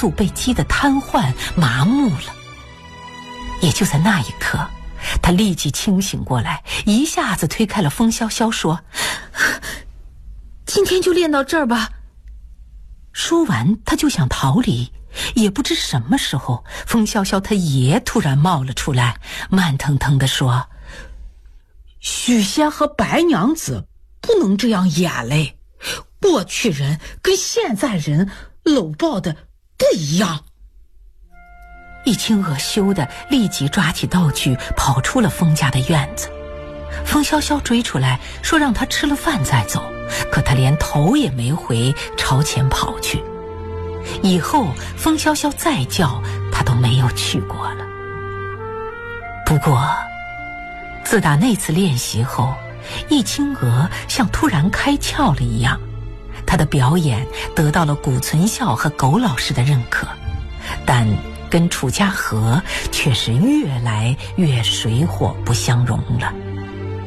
速被击得瘫痪麻木了。也就在那一刻，他立即清醒过来，一下子推开了风萧萧，说：今天就练到这儿吧。说完他就想逃离，也不知什么时候，风萧萧他爷突然冒了出来，慢腾腾地说：许仙和白娘子不能这样演嘞，过去人跟现在人搂抱的不一样。易清娥羞得立即抓起道具跑出了风家的院子。风萧萧追出来说让他吃了饭再走，可他连头也没回，朝前跑去。以后风萧萧再叫他都没有去过了。不过自打那次练习后，易清娥像突然开窍了一样，她的表演得到了谷存孝和苟老师的认可，但跟楚家河却是越来越水火不相容了。